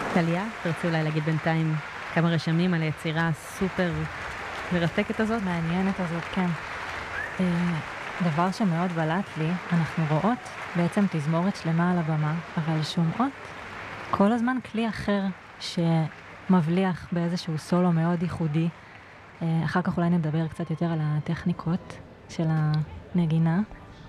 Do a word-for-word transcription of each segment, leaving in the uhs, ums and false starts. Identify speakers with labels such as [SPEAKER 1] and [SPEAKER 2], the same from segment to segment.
[SPEAKER 1] טליה, תרצו אולי להגיד בינתיים כמה רשמים על היצירה הסופר מרתקת הזאת?
[SPEAKER 2] מעניינת הזאת, כן. דבר שמאוד בלט לי, אנחנו רואות בעצם תזמורת שלמה על הבמה, אבל שומעות כל הזמן כלי אחר שמבליח באיזשהו סולו מאוד ייחודי. אחר כך אולי נדבר קצת יותר על הטכניקות של הנגינה.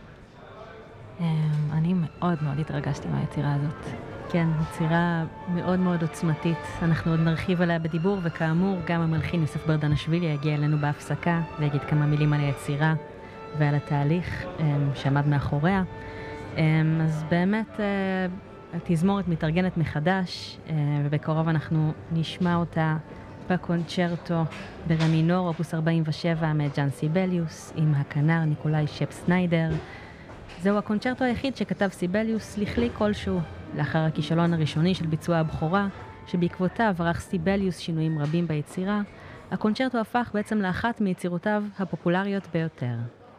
[SPEAKER 2] אני מאוד מאוד התרגשתי מהיצירה הזאת.
[SPEAKER 1] כן, יצירה מאוד מאוד עוצמתית. אנחנו עוד נרחיב עליה בדיבור, וכאמור, גם המלחין יוסף ברדנשווילי יגיע אלינו בהפסקה, ויגיד כמה מילים על היצירה ועל התהליך שעמד מאחוריה. אז באמת התזמורת מתארגנת מחדש, ובקרוב אנחנו נשמע אותה בקונצ'רטו ברה מינור, אופוס ארבעים ושבע מג'אן סיבליוס, עם הכנר ניקולאי שפ סניידר. זהו הקונצ'רטו היחיד שכתב סיבליוס לכלי כלשהו, לאחר הכישלון הראשוני של ביצוע הבכורה, שבעקבותיו ערך סיבליוס שינויים רבים ביצירה. הקונצ'רטו הפך בעצם לאחת מיצירותיו הפופולריות ביותר.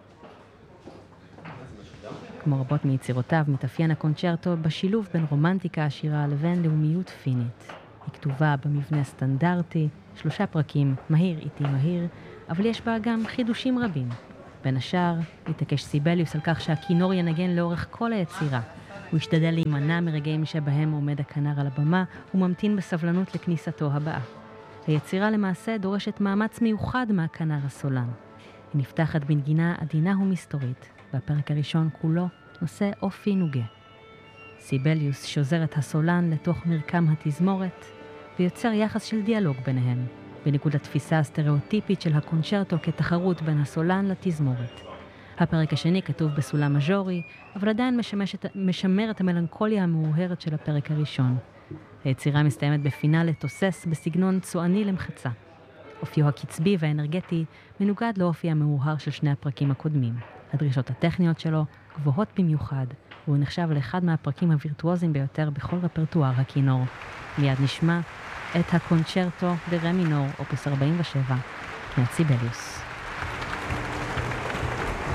[SPEAKER 1] כמו רבות מיצירותיו, מתאפיין הקונצ'רטו בשילוב בין רומנטיקה עשירה לבין לאומיות פינית. היא כתובה במבנה סטנדרטי, שלושה פרקים, מהיר, איטי, מהיר, אבל יש בה גם חידושים רבים. בין השאר, התעקש סיבליוס על כך שהכינור ינגן לאורך כל היצירה. הוא השתדל להימנע מרגעים שבהם עומד הכנר על הבמה, וממתין בסבלנות לכניסתו הבאה. היצירה למעשה דורשת מאמץ מיוחד מהכנר הסולן. היא נפתחת בנגינה עדינה ומסתורית, והפרק הראשון כולו נושא אופי נוגה. סיבליוס שוזר את הסולן לתוך מרקם התזמורת, ויוצר יחס של דיאלוג ביניהם, בניגוד לתפיסה הסטריאוטיפית של הקונצ'רטו כתחרות בין הסולן לתזמורת. הפרק השני כתוב בסולם מז'ורי, אבל עדיין משמשת, משמר את המלנכוליה המאוהרת של הפרק הראשון. היצירה מסתיימת בפינאלה תוסס בסגנון צועני למחצה. אופיו הקצבי והאנרגטי מנוגד לאופי המאוהר של שני הפרקים הקודמים. הדרישות הטכניות שלו גבוהות במיוחד, והוא נחשב לאחד מהפרקים הווירטואוזיים ביותר בכל רפרטואר הכינור. מיד נשמע את הקונצ'רטו ברה מינור, אופוס ארבעים ושבע, מאת סיבליוס.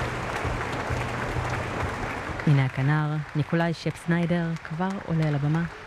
[SPEAKER 1] הנה הכנר, ניקולאי שפ סניידר כבר עולה על הבמה.